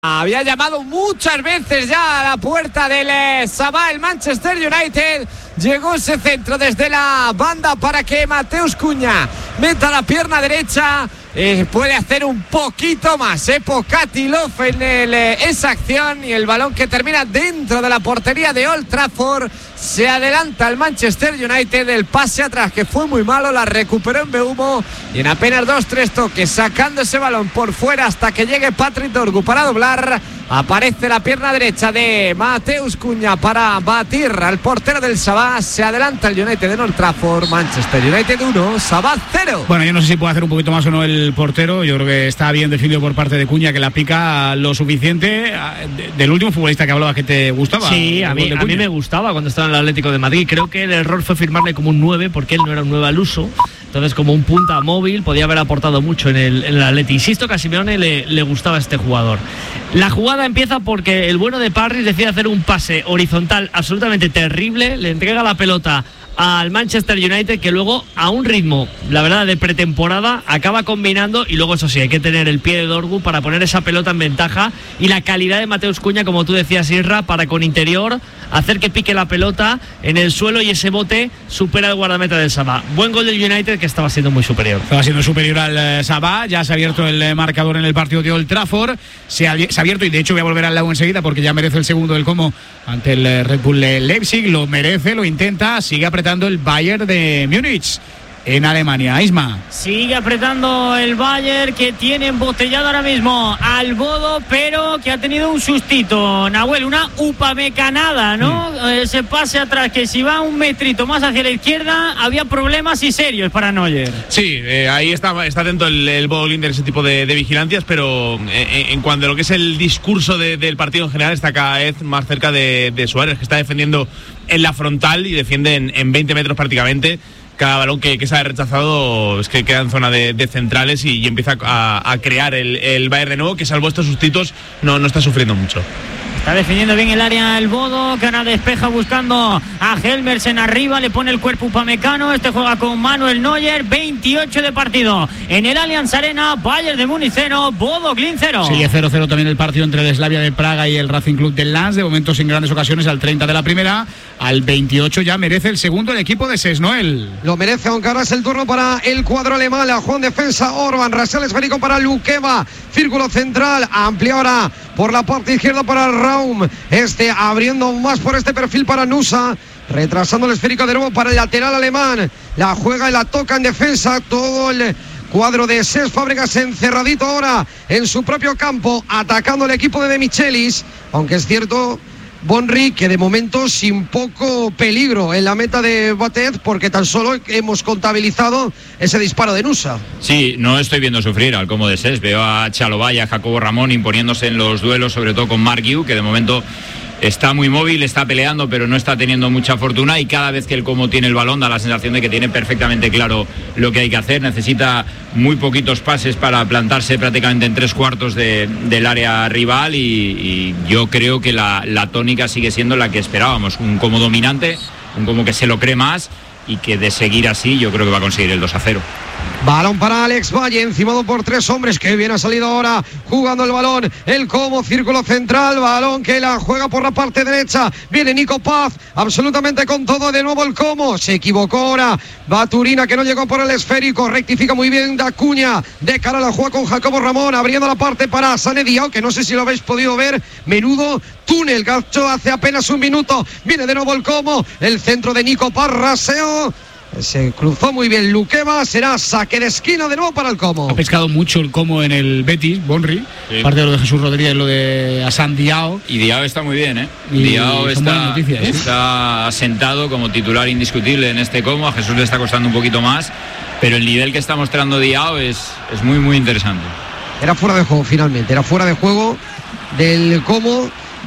Había llamado muchas veces ya a la puerta del Sabah el Manchester United. Llegó ese centro desde la banda para que Mateus Cunha meta la pierna derecha. Puede hacer un poquito más Pokatilov en esa acción, y el balón que termina dentro de la portería de Old Trafford. Se adelanta el Manchester United. El pase atrás, que fue muy malo, la recuperó en Mbeumo, y en apenas 2-3 toques, sacando ese balón por fuera hasta que llegue Patrick Dorgu para doblar, aparece la pierna derecha de Mateus Cunha para batir al portero del Sabah. Se adelanta el United en Old Trafford. Manchester United 1, Sabah 0. Bueno, yo no sé si puede hacer un poquito más o no el portero. Yo creo que está bien definido por parte de Cunha, que la pica lo suficiente. Del último futbolista que hablaba, que te gustaba. Sí, a mí me gustaba cuando estaba en el Atlético de Madrid. Creo que el error fue firmarle como un 9, porque él no era un 9 al uso. Entonces, como un punta móvil, podía haber aportado mucho en el Atleti. Insisto que a Simeone le gustaba este jugador. La jugada empieza porque el bueno de Parris decide hacer un pase horizontal absolutamente terrible. Le entrega la pelota al Manchester United, que luego, a un ritmo, la verdad, de pretemporada, acaba combinando. Y luego, eso sí, hay que tener el pie de Dorgu para poner esa pelota en ventaja, y la calidad de Mateus Cunha, como tú decías, Isra, para con interior hacer que pique la pelota en el suelo, y ese bote supera el guardameta del Sabah. Buen gol del United, que estaba siendo muy superior. Estaba siendo superior al Sabah. Ya se ha abierto el marcador en el partido de Old Trafford. Se ha abierto, y de hecho voy a volver al lado enseguida, porque ya merece el segundo del Como ante el Red Bull Leipzig. Lo merece, lo intenta, sigue apretando el Bayern de Múnich en Alemania. Isma. Sigue apretando el Bayern, que tiene embotellado ahora mismo al Bodo, pero que ha tenido un sustito, Nahuel, una upamecanada, ¿no? Ese pase atrás, que si va un metrito más hacia la izquierda, había problemas y serios para Neuer. Sí, ahí está atento el Bodo Glimt en ese tipo de vigilancias, pero en cuanto a lo que es el discurso del partido en general, está cada vez más cerca de Suárez, que está defendiendo en la frontal y defiende en 20 metros prácticamente. Cada balón que se ha rechazado es que queda en zona de centrales, y empieza a crear el Bayern de nuevo, que salvo estos sustitos no está sufriendo mucho. Está defendiendo bien el área el Bodo, que ahora despeja buscando a Helmersen arriba, le pone el cuerpo Upamecano. Este juega con Manuel Neuer. 28 de partido en el Allianz Arena. Bayern de Múnich 0, Bodo Glimt 0. Sigue 0-0 también el partido entre el Slavia de Praga y el Racing Club del Lens. De momento sin grandes ocasiones. Al 30 de la primera, al 28 ya merece el segundo el equipo de Sesnoel. Lo merece, aunque ahora es el turno para el cuadro alemán. La Juan defensa Orban, Rasel esférico para Lukeba, círculo central, amplia ahora por la parte izquierda para Raum. Abriendo más por este perfil para Nusa, retrasando el esférico de nuevo para el lateral alemán. La juega y la toca en defensa. Todo el cuadro de Cesc Fábregas encerradito ahora en su propio campo, atacando el equipo de Michelis, aunque es cierto, Bonri, que de momento sin poco peligro en la meta de Batez, porque tan solo hemos contabilizado ese disparo de Nusa. Sí, no estoy viendo sufrir al Como de Cesc. Veo a Chalobah y a Jacobo Ramón imponiéndose en los duelos, sobre todo con Marc Guiu, que de momento está muy móvil, está peleando, pero no está teniendo mucha fortuna, y cada vez que el Como tiene el balón da la sensación de que tiene perfectamente claro lo que hay que hacer. Necesita muy poquitos pases para plantarse prácticamente en 3/4 del área rival, y yo creo que la tónica sigue siendo la que esperábamos. Un Como dominante, un Como que se lo cree más, y que de seguir así yo creo que va a conseguir el 2-0. Balón para Alex Valle, encimado por 3 hombres. Que bien ha salido ahora jugando el balón el Como, círculo central, balón que la juega por la parte derecha. Viene Nico Paz, absolutamente con todo de nuevo el Como. Se equivocó ahora Baturina, que no llegó por el esférico. Rectifica muy bien Dacuña, de cara a la jugada con Jacobo Ramón, abriendo la parte para Sané Diao, que no sé si lo habéis podido ver. Menudo túnel gacho hace apenas un minuto. Viene de nuevo el Como, el centro de Nico Paz, raseo. Se cruzó muy bien Lukeba, será saque de esquina de nuevo para el Como. Ha pescado mucho el Como en el Betis, Bonri, sí. Parte de lo de Jesús Rodríguez, lo de Hassan Diao. Y Diao está muy bien, Y Diao noticias, está asentado como titular indiscutible en este Como. A Jesús le está costando un poquito más, pero el nivel que está mostrando Diao es muy, muy interesante. Era fuera de juego finalmente, era fuera de juego del Como.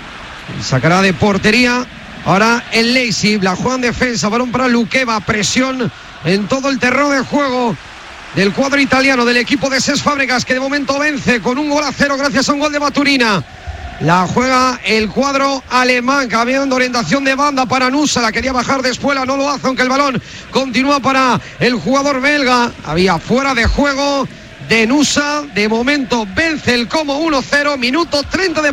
Sacará de portería. Ahora el Leipzig, la juega en defensa, balón para Lukeba, presión en todo el terreno de juego del cuadro italiano, del equipo de Cesc Fábregas, que de momento vence con 1-0 gracias a un gol de Baturina. La juega el cuadro alemán, cambiando orientación de banda para Nusa, la quería bajar de espuela, no lo hace, aunque el balón continúa para el jugador belga. Había fuera de juego de Nusa. De momento vence el Como 1-0, minuto 30 de